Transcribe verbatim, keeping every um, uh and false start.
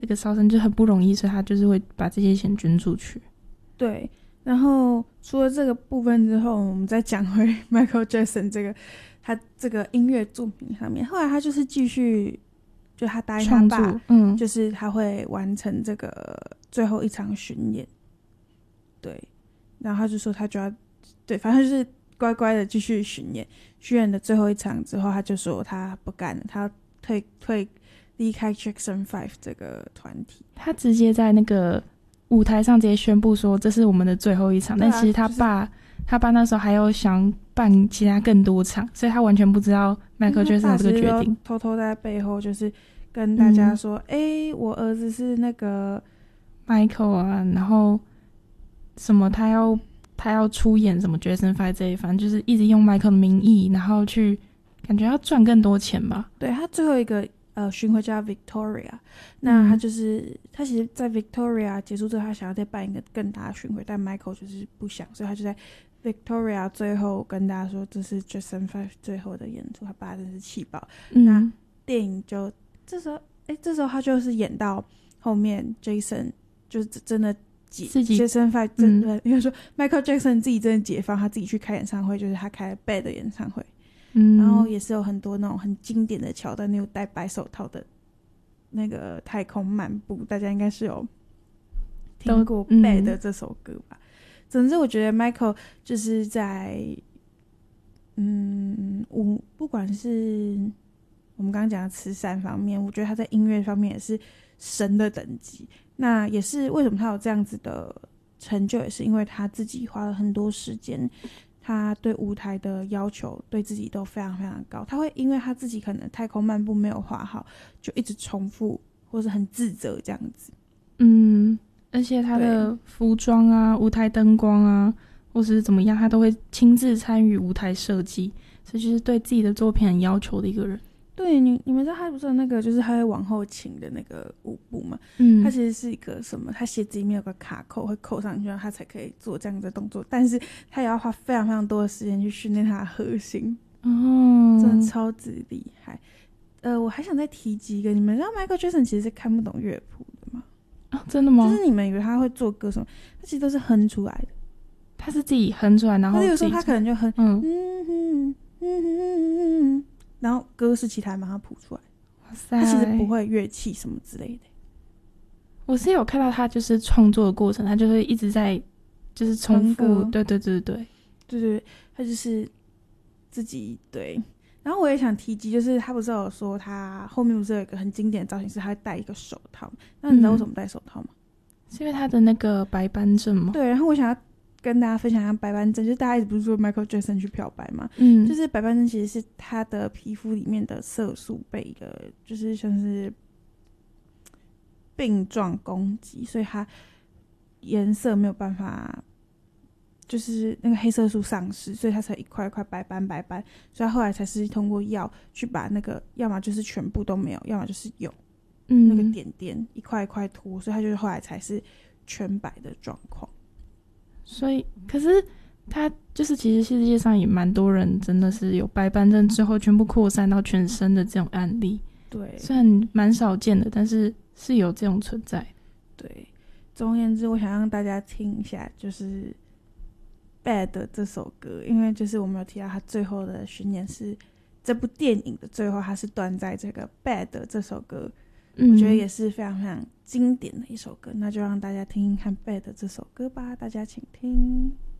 这个烧身就很不容易，所以他就是会把这些钱捐出去。 对，然后除了这个部分之后，我们再讲回 Michael Jackson 这个他这个音乐作品上面，后来他就是继续，就他答应他爸，嗯，就是他会完成这个最后一场巡演，对，然后他就说他就要，对，反正就是乖乖的继续巡演，巡演的最后一场之后，他就说他不干了，他要退退离开 Jackson Five 这个团体， 他直接在那个舞台上直接宣布说这是我们的最后一场，啊，但其实他爸、就是、他爸那时候还有想办其他更多场，所以他完全不知道 Michael Jackson 这个决定， 偷偷在背后就是跟大家说哎、嗯欸，我儿子是那个 Michael 啊，然后什么他要他要出演什么 Jackson Five 这一，反正就是一直用 Michael 的名义，然后去感觉要赚更多钱吧。 对，他最后一个呃巡回叫 Victoria， 那他就是、嗯、他其实在 Victoria 结束之后，他想要再办一个更大的巡回，但 Michael 就是不想，所以他就在 Victoria 最后跟大家说这是 Jackson Five 最后的演出，他爸真是气爆、嗯、那电影就这时候哎，这时候他就是演到后面 Jason 就是真的自己 Jackson Five 真的、嗯、因为说 Michael Jackson 自己真的解放，他自己去开演唱会，就是他开 Bad 的演唱会，嗯，然后也是有很多那种很经典的桥段，那种戴白手套的那个太空漫步，大家应该是有听过 Bad 这首歌吧、嗯、总之我觉得 Michael 就是在嗯，我不管是我们刚刚讲的慈善方面，我觉得他在音乐方面也是神的等级，那也是为什么他有这样子的成就，也是因为他自己花了很多时间，他对舞台的要求对自己都非常非常高，他会因为他自己可能太空漫步没有画好，就一直重复或是很自责这样子。 嗯，而且他的服装啊、舞台灯光啊或是怎么样，他都会亲自参与舞台设计，所以就是对自己的作品很要求的一个人。 对，你你们知道他不是有那个就是他会往后倾的那个舞步吗？嗯，他其实是一个什么，他鞋子里面有个卡扣会扣上去，然后他才可以做这样的动作，但是他也要花非常非常多的时间去训练他的核心。哦，真的超级厉害。呃，我还想再提及一个，你们知道 Michael Jackson 其实是看不懂乐谱的吗？ 啊，真的吗？ 就是你们以为他会做歌什么，他其实都是哼出来的。 他是自己哼出来，然后他有时候他可能就哼嗯嗯嗯嗯嗯，然后歌是其他人把它谱出来。哇塞，他其实不会乐器什么之类的。 我是有看到他就是创作的过程，他就会一直在就是重复，对对对对对对，他就是自己对。然后我也想提及，就是他不是有说他后面不是有一个很经典的造型是他会戴一个手套，那你知道为什么戴手套吗？ 嗯，是因为他的那个白斑症吗？ 对，然后我想要跟大家分享一下白斑症，就是大家一直不是说 Michael Jackson 去漂白嘛，嗯，就是白斑症其实是他的皮肤里面的色素被一个就是像是病状攻击，所以它颜色没有办法，就是那个黑色素丧失，所以它才一块一块白斑白斑，所以他后来才是通过药去把那个要么就是全部都没有，要么就是有、嗯、那个点点一块一块脱，所以他就是后来才是全白的状况。 所以可是他就是其实世界上也蛮多人真的是有白斑症之后全部扩散到全身的这种案例，对，虽然蛮少见的，但是是有这种存在。 对，总而言之我想让大家听一下就是Bad 这首歌，因为就是我们有提到他最后的巡演是这部电影的最后，他是断在这个 Bad 这首歌、嗯、我觉得也是非常非常经典的一首歌，那就让大家听听看 Bad 这首歌吧，大家请听。